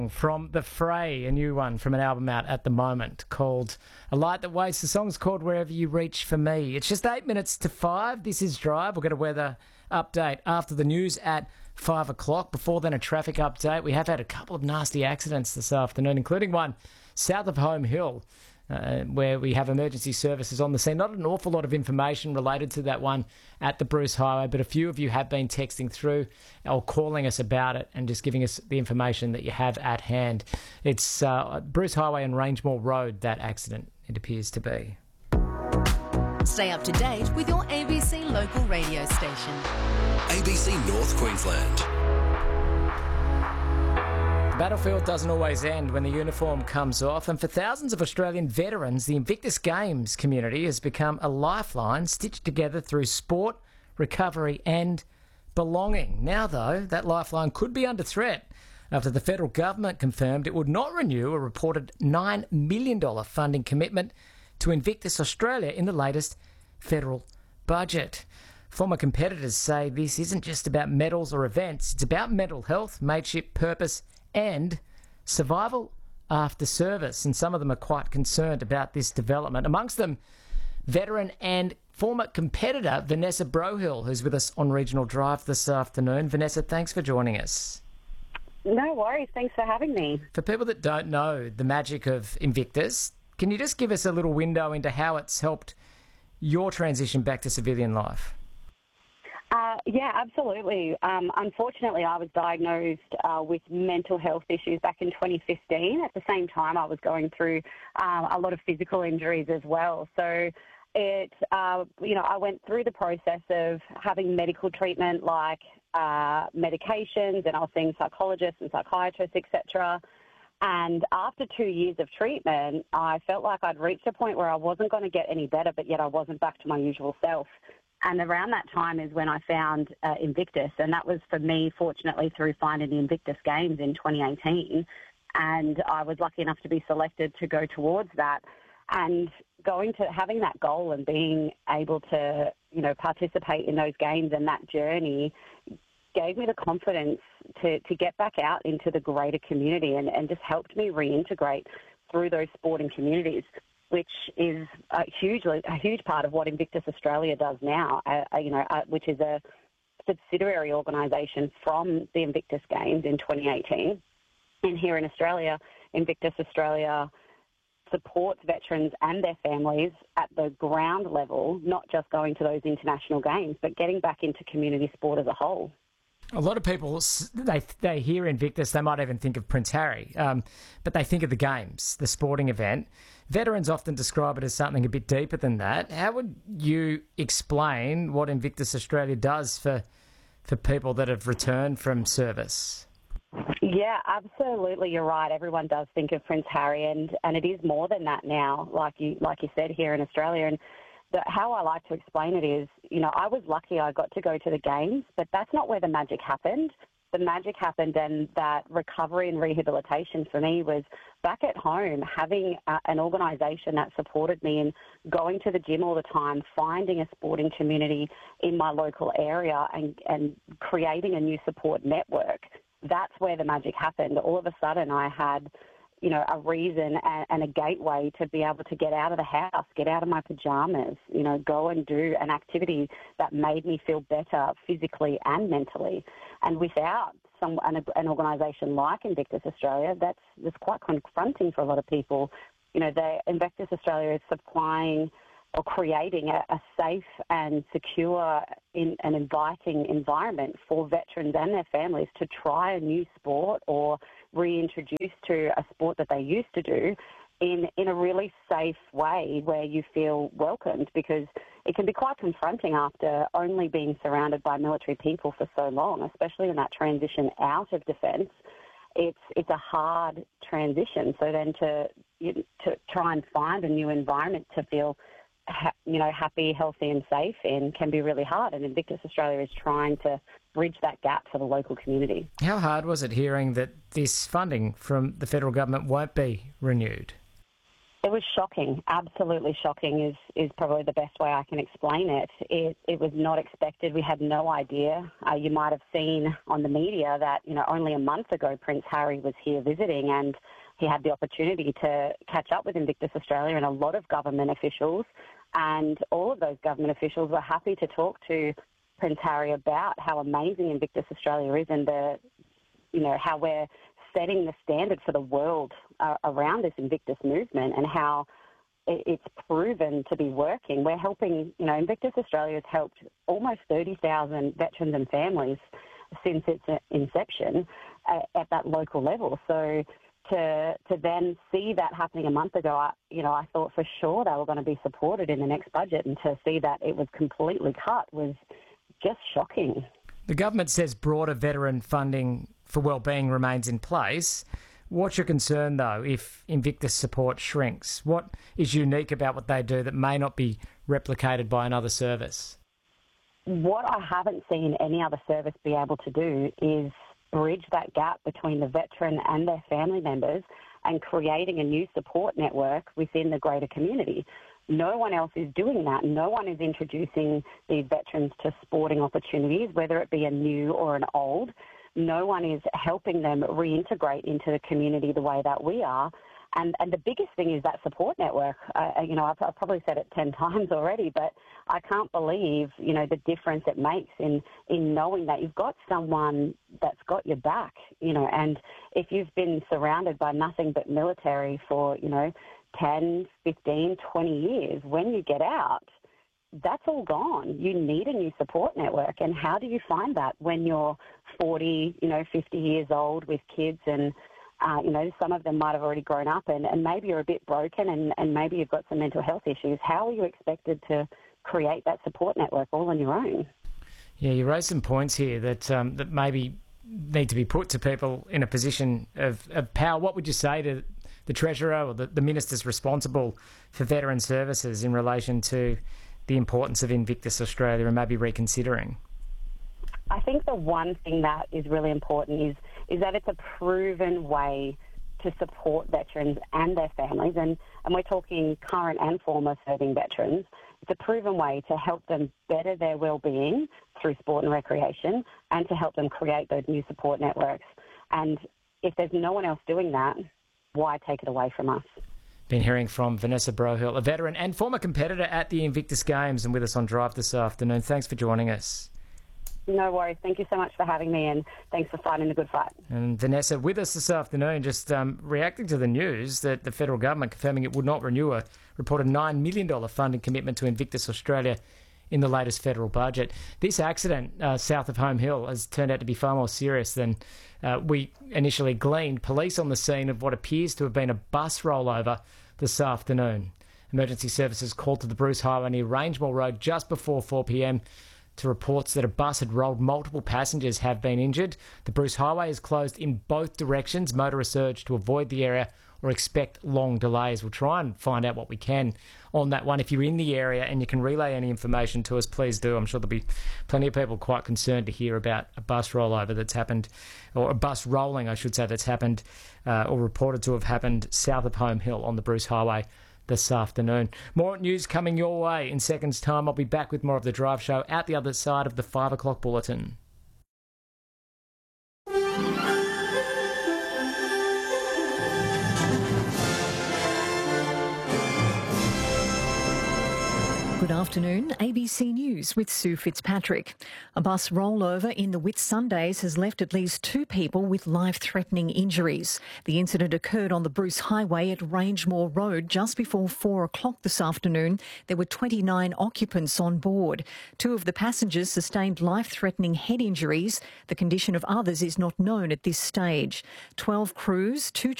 From The Fray, a new one from an album out at the moment called A Light That Waits. The song's called Wherever You Reach for Me. It's just 8 minutes to 5. This is Drive. We'll get a weather update after the news at 5 o'clock. Before then, a traffic update. We have had a couple of nasty accidents this afternoon, including one south of Home Hill, where we have emergency services on the scene. Not an awful lot of information related to that one at the Bruce Highway, but a few of you have been texting through or calling us about it and just giving us the information that you have at hand. It's Bruce Highway and Rangemore Road, that accident, it appears to be. Stay up to date with your ABC local radio station. ABC North Queensland. The battlefield doesn't always end when the uniform comes off, and for thousands of Australian veterans, the Invictus Games community has become a lifeline stitched together through sport, recovery and belonging. Now, though, that lifeline could be under threat after the federal government confirmed it would not renew a reported $9 million funding commitment to Invictus Australia in the latest federal budget. Former competitors say this isn't just about medals or events, it's about mental health, mateship, purpose and survival after service, and some of them are quite concerned about this development. Amongst them, veteran and former competitor Vanessa Brohill, who's with us on Regional Drive this afternoon. Vanessa, thanks for joining us. No worries, thanks for having me. For people that don't know the magic of Invictus, can you just give us a little window into how it's helped your transition back to civilian life? Yeah, absolutely. Unfortunately, I was diagnosed with mental health issues back in 2015. At the same time, I was going through a lot of physical injuries as well. So I went through the process of having medical treatment like medications, and I was seeing psychologists and psychiatrists, etc. And after 2 years of treatment, I felt like I'd reached a point where I wasn't going to get any better, but yet I wasn't back to my usual self. And around that time is when I found Invictus, and that was for me, fortunately, through finding the Invictus Games in 2018. And I was lucky enough to be selected to go towards that. And having that goal and being able to, participate in those games and that journey gave me the confidence to get back out into the greater community and just helped me reintegrate through those sporting communities, which is a huge part of what Invictus Australia does now, which is a subsidiary organisation from the Invictus Games in 2018. And here in Australia, Invictus Australia supports veterans and their families at the ground level, not just going to those international games, but getting back into community sport as a whole. A lot of people, they hear Invictus, they might even think of Prince Harry, but they think of the games, the sporting event. Veterans often describe it as something a bit deeper than that. How would you explain what Invictus Australia does for people that have returned from service? Yeah, absolutely. You're right. Everyone does think of Prince Harry, and it is more than that now, like you said, here in Australia. And how I like to explain it is, I was lucky I got to go to the games, but that's not where the magic happened. The magic happened, and that recovery and rehabilitation for me was back at home, having an organisation that supported me in going to the gym all the time, finding a sporting community in my local area and creating a new support network. That's where the magic happened. All of a sudden I had a reason and a gateway to be able to get out of the house, get out of my pajamas, go and do an activity that made me feel better physically and mentally. And without an organisation like Invictus Australia, that's quite confronting for a lot of people. Invictus Australia is supplying or creating a safe and secure and inviting environment for veterans and their families to try a new sport or reintroduce to a sport that they used to do in a really safe way where you feel welcomed, because it can be quite confronting after only being surrounded by military people for so long, especially in that transition out of defence. It's a hard transition. So then to try and find a new environment to feel happy, healthy and safe in can be really hard. And Invictus Australia is trying to bridge that gap for the local community. How hard was it hearing that this funding from the federal government won't be renewed? It was shocking, absolutely shocking is probably the best way I can explain it. It was not expected. We had no idea. You might have seen on the media that, only a month ago Prince Harry was here visiting and he had the opportunity to catch up with Invictus Australia and a lot of government officials, and all of those government officials were happy to talk to Prince Harry about how amazing Invictus Australia is and how we're setting the standard for the world around this Invictus movement and how it's proven to be working. We're helping, Invictus Australia has helped almost 30,000 veterans and families since its inception at that local level. So to then see that happening a month ago, I thought for sure they were going to be supported in the next budget, and to see that it was completely cut was just shocking. The government says broader veteran funding for wellbeing remains in place. What's your concern, though, if Invictus support shrinks? What is unique about what they do that may not be replicated by another service? What I haven't seen any other service be able to do is bridge that gap between the veteran and their family members and creating a new support network within the greater community. No one else is doing that. No one is introducing these veterans to sporting opportunities, whether it be a new or an old. No one is helping them reintegrate into the community the way that we are. And the biggest thing is that support network. I've probably said it 10 times already, but I can't believe, the difference it makes in knowing that you've got someone that's got your back, and if you've been surrounded by nothing but military for, 10, 15, 20 years, when you get out, that's all gone. You need a new support network. And how do you find that when you're 40, 50 years old with kids and, some of them might have already grown up and maybe you're a bit broken and maybe you've got some mental health issues. How are you expected to create that support network all on your own? Yeah, you raised some points here that that maybe need to be put to people in a position of power. What would you say to the Treasurer or the ministers responsible for veteran services in relation to the importance of Invictus Australia and maybe reconsidering? I think the one thing that is really important is that it's a proven way to support veterans and their families, and we're talking current and former serving veterans. It's a proven way to help them better their well-being through sport and recreation and to help them create those new support networks. And if there's no one else doing that, why take it away from us? Been hearing from Vanessa Brohill, a veteran and former competitor at the Invictus Games, and with us on Drive this afternoon. Thanks for joining us. No worries. Thank you so much for having me, and thanks for fighting the good fight. And Vanessa, with us this afternoon, just reacting to the news that the federal government confirming it would not renew a reported $9 million funding commitment to Invictus Australia in the latest federal budget. This accident south of Home Hill has turned out to be far more serious than we initially gleaned. Police on the scene of what appears to have been a bus rollover this afternoon. Emergency services called to the Bruce Highway near Rangemore Road just before 4 p.m. to reports that a bus had rolled. Multiple passengers have been injured. The Bruce Highway is closed in both directions. Motorists urged to avoid the area or expect long delays. We'll try and find out what we can on that one. If you're in the area and you can relay any information to us, please do. I'm sure there'll be plenty of people quite concerned to hear about a bus rollover that's happened, or a bus rolling, I should say, that's happened or reported to have happened south of Home Hill on the Bruce Highway this afternoon. More news coming your way in seconds' time. I'll be back with more of The Drive Show out the other side of the 5 o'clock bulletin. Good afternoon, ABC News with Sue Fitzpatrick. A bus rollover in the Whitsundays has left at least 2 people with life-threatening injuries. The incident occurred on the Bruce Highway at Rangemore Road just before 4 o'clock this afternoon. There were 29 occupants on board. 2 of the passengers sustained life-threatening head injuries. The condition of others is not known at this stage. 12 crews, 2